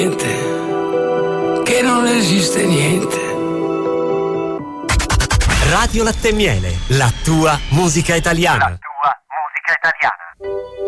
Che non esiste niente. Radio Latte e Miele, la tua musica italiana. La tua musica italiana.